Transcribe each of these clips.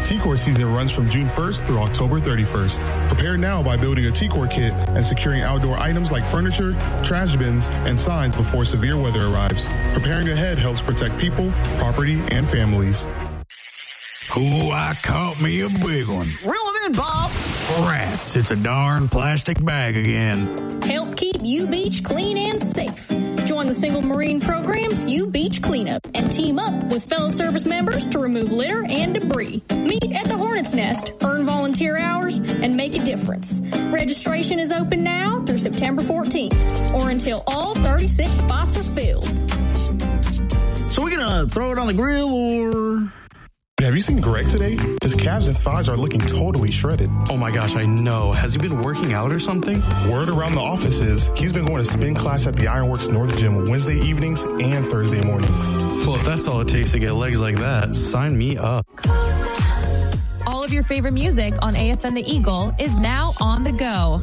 T-Core season runs from June 1st through October 31st. Prepare now by building a T-Core kit and securing outdoor items like furniture, trash bins, and signs before severe weather arrives. Preparing ahead helps protect people, property, and families. Oh, I caught me a big one. Reel 'em in, Bob. Rats, it's a darn plastic bag again. Help keep U Beach clean and safe. Join the Single Marine Program's U Beach Cleanup and team up with fellow service members to remove litter and debris. Meet at the Hornet's Nest, earn volunteer hours, and make a difference. Registration is open now through September 14th or until all 36 spots are filled. So we're going to throw it on the grill or... Have you seen Greg today? His calves and thighs are looking totally shredded. Oh my gosh, I know. Has he been working out or something? Word around the office is he's been going to spin class at the Ironworks North Gym Wednesday evenings and Thursday mornings. Well, if that's all it takes to get legs like that, sign me up. All of your favorite music on AFN The Eagle is now on the go.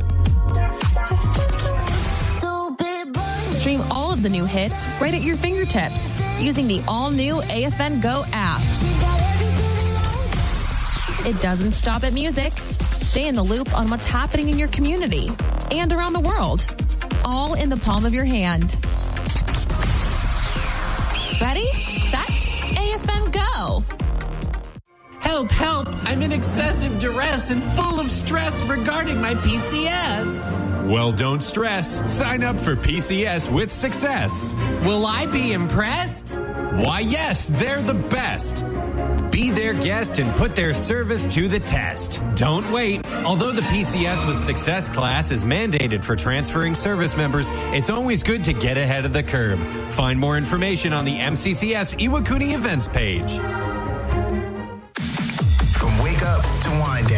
Stream all of the new hits right at your fingertips using the all-new AFN Go app. It doesn't stop at music. Stay in the loop on what's happening in your community and around the world, all in the palm of your hand. Ready, set, AFN Go. Help, help, I'm in excessive duress and full of stress regarding my PCS. Well, don't stress. Sign up for PCS with Success. Will I be impressed? Why, yes, they're the best. Be their guest and put their service to the test. Don't wait. Although the PCS with Success class is mandated for transferring service members, it's always good to get ahead of the curve. Find more information on the MCCS Iwakuni events page. From wake up to wind